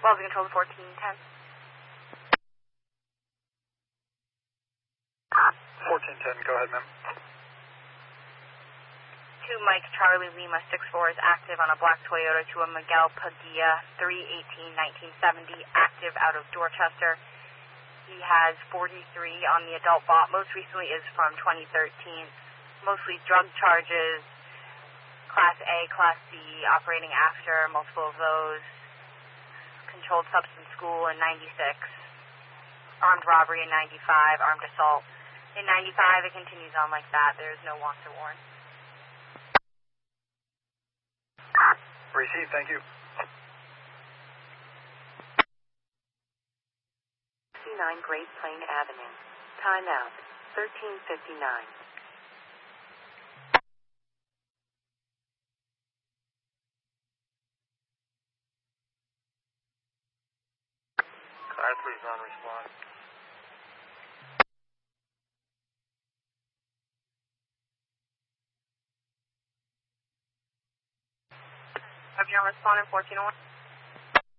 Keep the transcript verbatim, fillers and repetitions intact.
Wells Control fourteen ten. fourteen ten, go ahead, ma'am. Two Mike Charlie Lima six four is active on a black Toyota to a Miguel Padilla three eighteen nineteen seventy, active out of Dorchester. He has forty-three on the adult bot. Most recently is from twenty thirteen. Mostly drug charges, Class A, Class C, operating after, multiple of those. Controlled substance school in ninety-six. Armed robbery in ninety-five. Armed assault in ninety-five. It continues on like that. There is no want or warrant. Received, thank you. sixty-nine Great Plain Avenue. Timeout. thirteen fifty-nine. Car three is on response. Have you on respondent fourteen oh one?